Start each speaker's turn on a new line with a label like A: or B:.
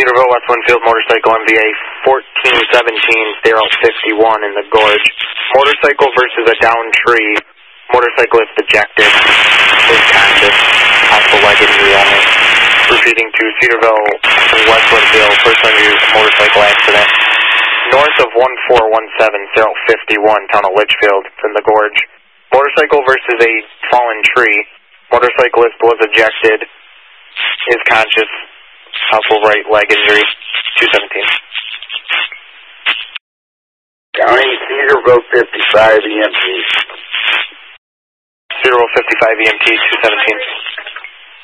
A: Cedarville, West Winfield, motorcycle MVA 1417-51 in the gorge. Motorcycle versus a down tree. Motorcyclist ejected. Is conscious. Possible leg injury only. Proceeding to Cedarville and West Winfield. Person injured motorcycle accident. North of 1417-51, town of Litchfield. It's in the gorge. Motorcycle versus a fallen tree. Motorcyclist was ejected. Is conscious. Possible right leg injury. 217.
B: County Cedarville 55 EMT.
A: Cedarville 55 EMT 217.